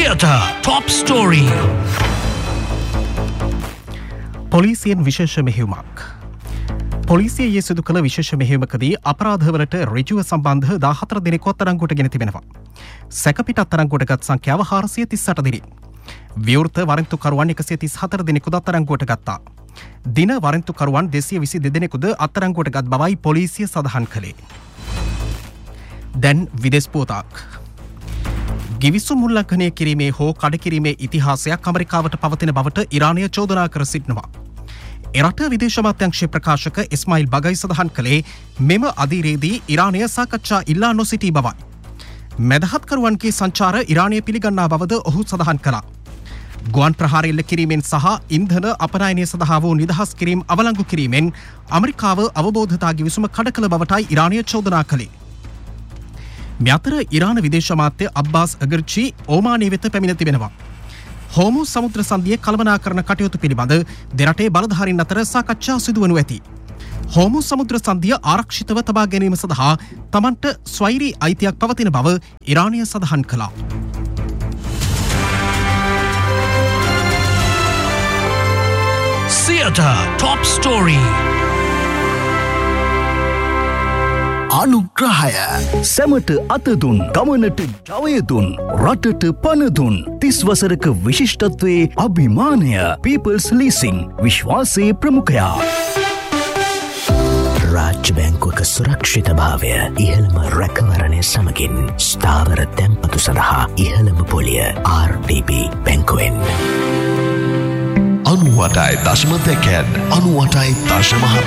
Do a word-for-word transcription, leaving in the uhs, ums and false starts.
Theatre Top Story. පොලිසියෙන් විශේෂ මෙහෙයුමක්. පොලිසිය සිදු කළ විශේෂ මෙහෙයුමකදී අපරාධවලට ඍජුව සම්බන්ධ දාහතර දෙනෙකු අත්අඩංගුවට ගෙන තිබෙනවා. සැකපිට අත්අඩංගුවටගත් සංඛ්‍යාව හාරසිය තිස් අට දිනයි. විවෘත වරෙන්තුකරුවන් එකසිය තිස් හතර දෙනෙකුද අත්අඩංගුවට ගත්තා. දින වරෙන්තුකරුවන් දෙසිය විසි දෙක දෙනෙකුද අත්අඩංගුවට ගත් බවයි පොලිසිය සඳහන් කළේ. දැන් විදේශ පුවතක්. ගිවිසුම් උල්ලංඝනය කිරීමේ හෝ කඩකිරීමේ ඉතිහාසයක් ඇමරිකාවට පවතින බවට ඉරානය චෝදනා කර සිටිනවා. එරට විදේශ අමාත්‍යාංශයේ ප්‍රකාශක ඉස්මායිල් බගයි සඳහන් කළේ මෙම අධීරයේදී ඉරානය සාකච්ඡා ඉල්ලා නොසිටි බවයි. මැදහත්කරුවන්ගේ සංචාර ඉරානය පිළිගන්නා බවද ඔහු සඳහන් කළා. ගුවන් ප්‍රහාර එල්ල කිරීමෙන් සහ ඉන්ධන අපනයනය සඳහා වූ නිදහස් කිරීම අවලංගු කිරීමෙන් ඇමරිකාව අවබෝධතා ගිවිසුම කඩ කළ බවටයි ඉරානය චෝදනා කළේ. මේ අතර ඉරාන විදේශ අමාත්‍ය අබ්බාස් අගර්චි ඕමානයේ වෙත පැමිණ තිබෙනවා. හෝමු සමුද්‍ර සන්ධියේ කළමනාකරණ කටයුතු පිළිබඳ දෙරටේ බලධාරීන් අතර සාකච්ඡා සිදුවනු ඇති. හෝමු සමුද්‍ර සන්ධිය ආරක්ෂිතව තබා ගැනීම සඳහා තමන්ට ස්වෛරී අයිතියක් පවතින බව ඉරානය සඳහන් කළා. Theatre Top Story. අනුග්‍රහය සැමට අතදුන් ගමනට ජවයදුන් රටට පණදුන් තිස් වසරක විශිෂ්ටත්වයේ අභිමානය පීපල්ස් ලීසිං විශ්වාසයේ ප්‍රමුඛයා. රාජ්‍ය බැංකුවක සුරක්ෂිත භාවය ඉහළම රැකවරණය සමගින් ස්ථාවර තැන්පතු සඳහා ඉහළම පොලිය ආර් ඩී බී බැංකුවෙන්. අනුවටයි දශම දෙකෙන් අනුවටයි දශම හත